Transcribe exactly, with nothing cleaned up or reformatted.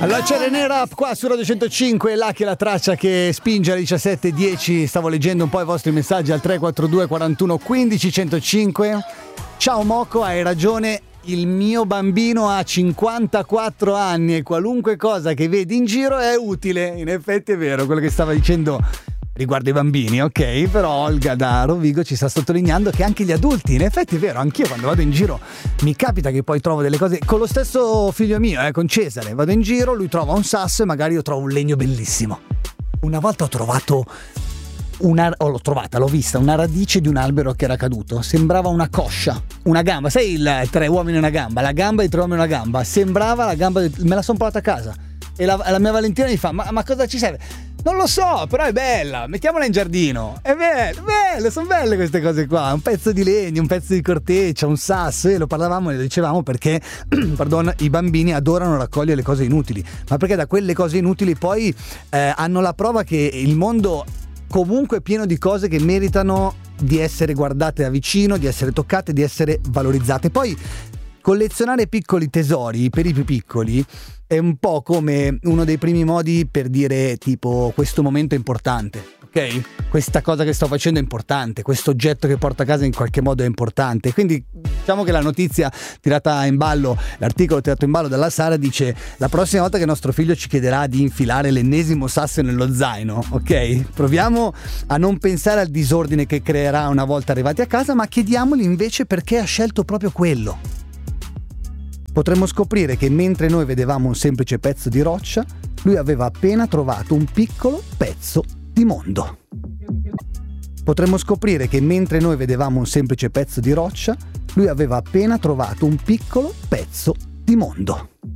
Allora c'è René Rap qua su Radio centocinque, là che è la traccia che spinge alle diciassette e dieci. Stavo leggendo un po' i vostri messaggi al tre quattro due quarantuno quindici centocinque. Ciao Moco, hai ragione, il mio bambino ha cinquantaquattro anni e qualunque cosa che vedi in giro è utile. In effetti è vero quello che stava dicendo riguardo i bambini, ok? Però Olga da Rovigo ci sta sottolineando che anche gli adulti, in effetti è vero, anch'io quando vado in giro mi capita che poi trovo delle cose, con lo stesso figlio mio, eh, con Cesare, vado in giro, lui trova un sasso e magari io trovo un legno bellissimo. Una volta ho trovato una, oh, l'ho trovata, l'ho vista, una radice di un albero che era caduto, sembrava una coscia, una gamba, sai il tre uomini e una gamba, la gamba di tre uomini e una gamba, sembrava la gamba, di, me la sono portata a casa e la, la mia Valentina mi fa, ma, ma cosa ci serve? Non lo so, però è bella, mettiamola in giardino. È bello, bello, sono belle queste cose qua. Un pezzo di legno, un pezzo di corteccia, un sasso, e lo parlavamo e lo dicevamo perché, pardon, i bambini adorano raccogliere le cose inutili, ma perché da quelle cose inutili poi eh, hanno la prova che il mondo comunque è pieno di cose che meritano di essere guardate da vicino, di essere toccate, di essere valorizzate. Poi collezionare piccoli tesori per i più piccoli è un po' come uno dei primi modi per dire tipo questo momento è importante, ok? Questa cosa che sto facendo è importante, questo oggetto che porto a casa in qualche modo è importante. Quindi diciamo che la notizia tirata in ballo, l'articolo tirato in ballo dalla Sara dice: la prossima volta che nostro figlio ci chiederà di infilare l'ennesimo sasso nello zaino, ok? Proviamo a non pensare al disordine che creerà una volta arrivati a casa, ma chiediamogli invece perché ha scelto proprio quello. Potremmo scoprire che mentre noi vedevamo un semplice pezzo di roccia, lui aveva appena trovato un piccolo pezzo di mondo. Potremmo scoprire che mentre noi vedevamo un semplice pezzo di roccia, lui aveva appena trovato un piccolo pezzo di mondo.